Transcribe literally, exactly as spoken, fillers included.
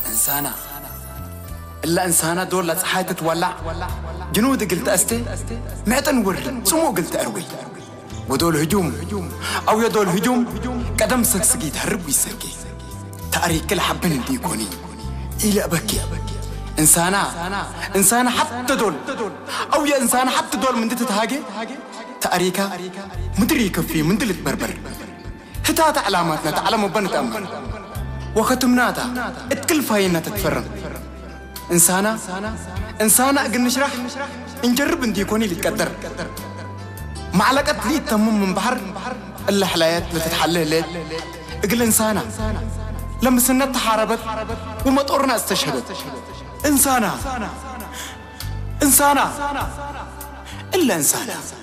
إنسانة إلا إنسانة دول لصحايت تولع جنود قلت أستي معتن ورد سمو قلت أروي ودول هجوم أو يدول هجوم قدم سكسكي تهرب ويسكي تاريخ كل حبن اللي يكوني إلى أبكي إنسانة إنسانة حتى دول أو يا إنسانة حتى دول من دت تهاجي تاريخها مدري كفي من دلت بربر هتات علاماتنا تعلم وبنت أمن وختمناتا اتكل فاينا تتفرن إنسانة إنسانة أقل نشرح نجرب ندي يكوني اللي تقدر معلقة لي تمم من بحر إلا حلايات لتتحلل ليل أقل إنسانة لما سنة حاربت ومطورنا استشهدت إنسانة إنسانة إلا إنسانة